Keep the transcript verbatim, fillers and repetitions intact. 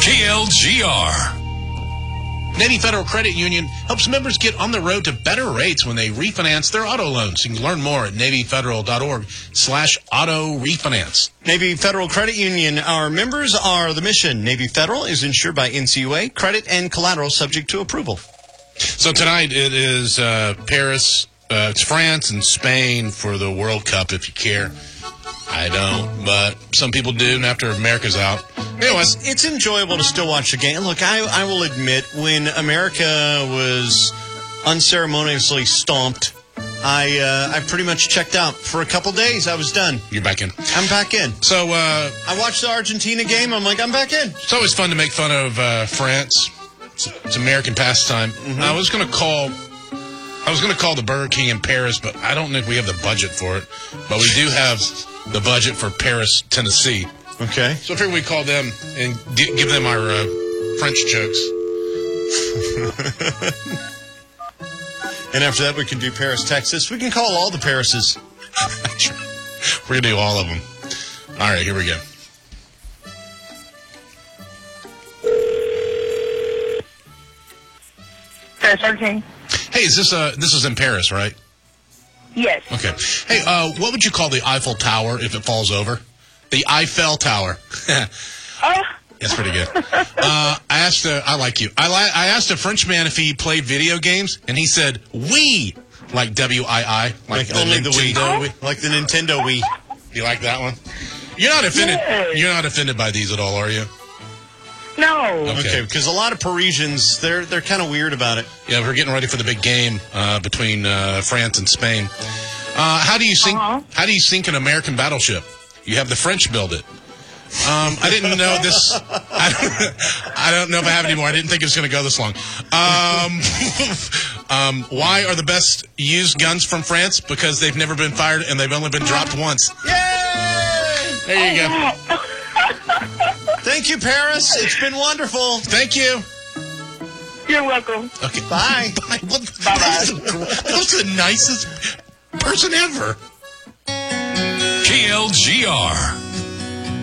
K L G R. Navy Federal Credit Union helps members get on the road to better rates when they refinance their auto loans. You can learn more at NavyFederal.org slash auto refinance. Navy Federal Credit Union. Our members are the mission. Navy Federal is insured by N C U A. Credit and collateral subject to approval. So tonight it is uh, Paris, uh, it's France and Spain for the World Cup, if you care. I don't, but some people do, and after America's out. Anyways, it's, it's enjoyable to still watch the game. Look, I, I will admit, when America was unceremoniously stomped, I uh, I pretty much checked out. For a couple days, I was done. You're back in. I'm back in. So, uh... I watched the Argentina game. I'm like, I'm back in. It's always fun to make fun of uh, France. It's, it's American pastime. Mm-hmm. I was going to call... I was going to call the Burger King in Paris, but I don't think we have the budget for it. But we do have the budget for Paris, Tennessee. Okay. So I figured we'd call them and d- give them our uh, French jokes. And after that, we can do Paris, Texas. We can call all the Parises. We're going to do all of them. All right, here we go. Paris, Argentina. Hey, is this uh this is in Paris, right? Yes. Okay. Hey, uh, what would you call the Eiffel Tower if it falls over? The Eiffel Tower. uh. That's pretty good. Uh, I asked, uh, I like you. I, li- I asked a French man if he played video games, and he said, "Oui," like W I I, like, like only the Wii, Wii, like the Nintendo Wii. You like that one? You're not offended. Yes. You're not offended by these at all, are you? No. Okay, because okay, a lot of Parisians, they're they're kind of weird about it. Yeah, we're getting ready for the big game uh, between uh, France and Spain. Uh, how do you sink? Uh-huh. How do you sink an American battleship? You have the French build it. Um, I didn't know this. I don't, I don't know if I have it anymore. I didn't think it was going to go this long. Um, um, why are the best used guns from France? Because they've never been fired and they've only been dropped once. Yay! There you go. Thank you, Paris. It's been wonderful. Thank you. You're welcome. Okay. Bye. Bye. Bye. Bye. That was the nicest person ever. K L G R.